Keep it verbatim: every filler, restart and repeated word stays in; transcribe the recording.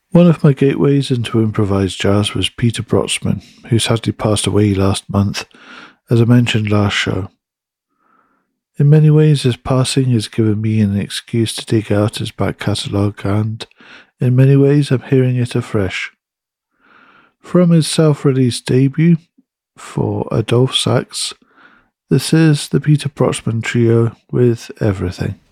One of my gateways into improvised jazz was Peter Brotzman, who sadly passed away last month, as I mentioned last show. In many ways, his passing has given me an excuse to dig out his back catalogue, and in many ways, I'm hearing it afresh. From his self released debut for Adolphe Sax, this is the Peter Brotzman Trio with Everything.